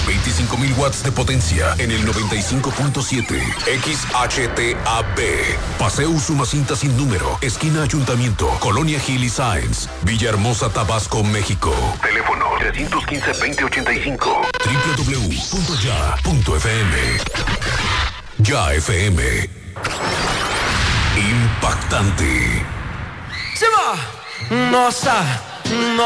25,000 watts de potencia en el 95.7. XHTAB. Paseo Usumacinta sin número. Esquina Ayuntamiento. Colonia Gil y Sáenz. Villahermosa, Tabasco, México. Teléfono 315-2085. www.ya.fm. Ya FM. Impactante. Se va. Nossa,